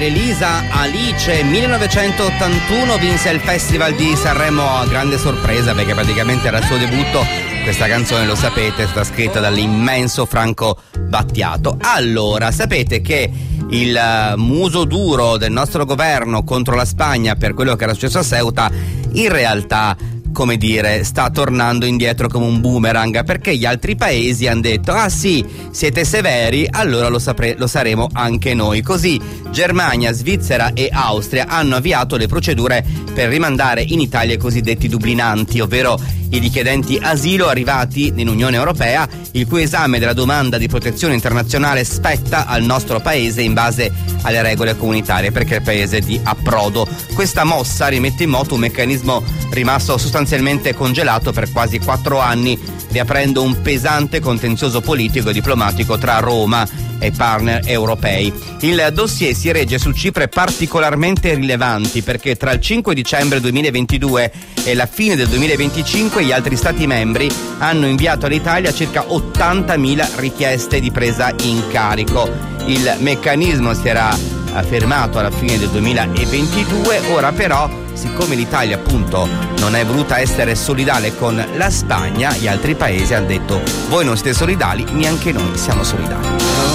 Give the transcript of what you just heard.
Elisa Alice 1981 vinse il Festival di Sanremo a grande sorpresa perché praticamente era il suo debutto. Questa canzone, lo sapete, è stata scritta dall'immenso Franco Battiato. Allora, sapete che il muso duro del nostro governo contro la Spagna per quello che era successo a Ceuta in realtà, come dire, sta tornando indietro come un boomerang, perché gli altri paesi hanno detto: ah sì, siete severi, allora lo saremo anche noi. Così Germania, Svizzera e Austria hanno avviato le procedure per rimandare in Italia i cosiddetti dublinanti, ovvero i richiedenti asilo arrivati nell'Unione Europea, il cui esame della domanda di protezione internazionale spetta al nostro paese in base alle regole comunitarie, perché è il paese di approdo. Questa mossa rimette in moto un meccanismo rimasto sostanzialmente congelato per quasi 4 anni, riaprendo un pesante contenzioso politico e diplomatico tra Roma e i partner europei. Il dossier si regge su cifre particolarmente rilevanti, perché tra il 5 dicembre 2022 e la fine del 2025 gli altri stati membri hanno inviato all'Italia circa 80.000 richieste di presa in carico. Il meccanismo si era fermato alla fine del 2022, ora però, siccome l'Italia appunto non è voluta essere solidale con la Spagna, gli altri paesi hanno detto: voi non siete solidali, neanche noi siamo solidali.